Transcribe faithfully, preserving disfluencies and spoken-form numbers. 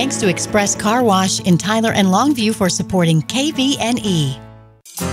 Thanks to Express Car Wash in Tyler and Longview for supporting K V N E.